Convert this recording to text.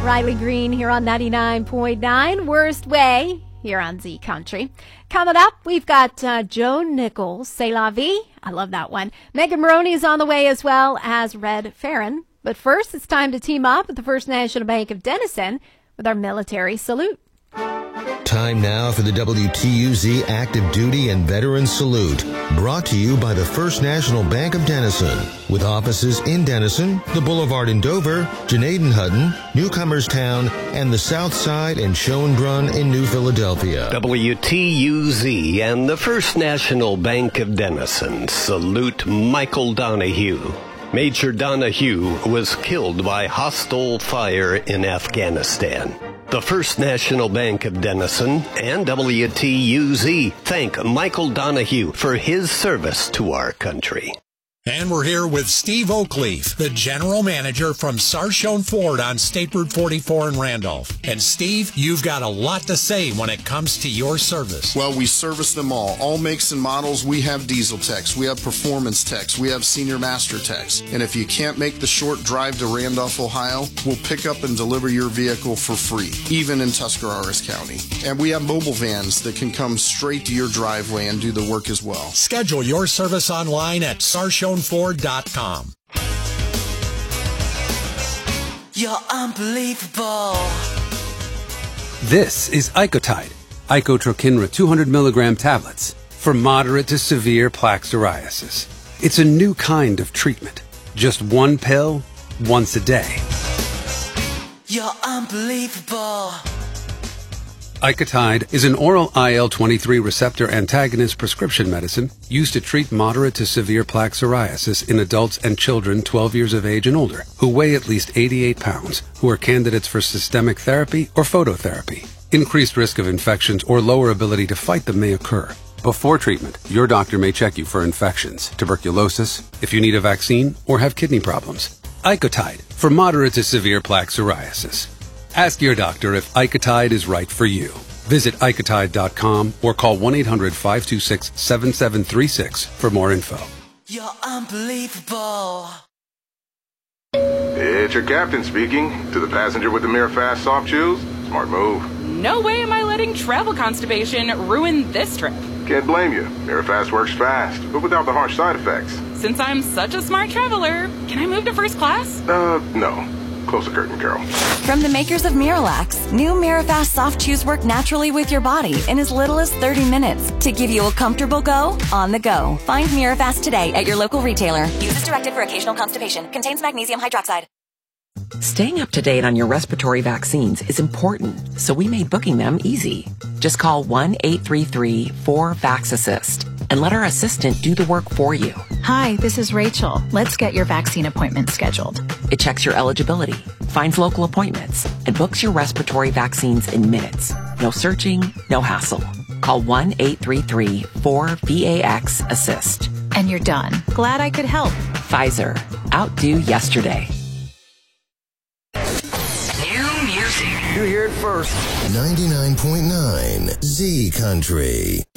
Riley Green here on 99.9, Worst Way, here on Z Country. Coming up, we've got Joe Nichols, C'est La Vie. I love that one. Megan Maroney is on the way, as well as Red Farron. But first, it's time to team up with the First National Bank of Denison with our military salute. Time now for the WTUZ Active Duty and Veteran Salute, brought to you by the First National Bank of Denison, with offices in Denison, the Boulevard in Dover, Janaden-Hutton, Newcomerstown, and the South Side and Schoenbrunn in New Philadelphia. WTUZ and the First National Bank of Denison salute Michael Donahue. Major Donahue was killed by hostile fire in Afghanistan. The First National Bank of Denison and WTUZ thank Michael Donahue for his service to our country. And we're here with Steve Oakleaf, the general manager from Sarshone Ford on State Route 44 in Randolph. And Steve, you've got a lot to say when it comes to your service. Well, we service them all makes and models. We have diesel techs, we have performance techs, we have senior master techs. And if you can't make the short drive to Randolph, Ohio, we'll pick up and deliver your vehicle for free, even in Tuscarawas County. And we have mobile vans that can come straight to your driveway and do the work as well. Schedule your service online at SarshoneFord.com. You're unbelievable. This is Icotide, Icotrokinra 200 milligram tablets for moderate to severe plaque psoriasis. It's a new kind of treatment. Just one pill, once a day. You're unbelievable. Icotide is an oral IL-23 receptor antagonist prescription medicine used to treat moderate to severe plaque psoriasis in adults and children 12 years of age and older who weigh at least 88 pounds, who are candidates for systemic therapy or phototherapy. Increased risk of infections or lower ability to fight them may occur. Before treatment, your doctor may check you for infections, tuberculosis, if you need a vaccine, or have kidney problems. Icotide for moderate to severe plaque psoriasis. Ask your doctor if Icotide is right for you. Visit Icotide.com or call 1-800-526-7736 for more info. You're unbelievable. It's your captain speaking. To the passenger with the Mirafast soft chews, smart move. No way am I letting travel constipation ruin this trip. Can't blame you. Mirafast works fast, but without the harsh side effects. Since I'm such a smart traveler, can I move to first class? No. Close the curtain, Carol. From the makers of Miralax, new Mirafast soft chews work naturally with your body in as little as 30 minutes to give you a comfortable go on the go. Find Mirafast today at your local retailer. Use as directed for occasional constipation. Contains magnesium hydroxide. Staying up to date on your respiratory vaccines is important, so we made booking them easy. Just call 1-833-4VAX-ASSIST and let our assistant do the work for you. Hi, this is Rachel. Let's get your vaccine appointment scheduled. It checks your eligibility, finds local appointments, and books your respiratory vaccines in minutes. No searching, no hassle. Call 1-833-4VAX-ASSIST. And you're done. Glad I could help. Pfizer. Outdo yesterday. New music. You hear it first. 99.9 Z Country.